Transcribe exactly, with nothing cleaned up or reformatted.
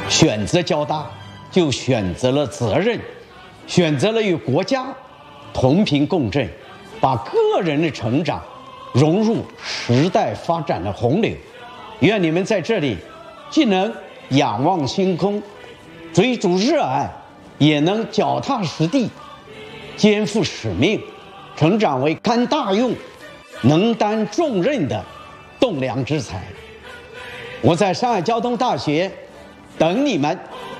选择交大，就选择了责任，选择了与国家同频共振，把个人的成长融入时代发展的洪流。愿你们在这里既能仰望星空，追逐热爱，也能脚踏实地，肩负使命，成长为堪大用、能担重任的栋梁之才。我在上海交通大学等你们。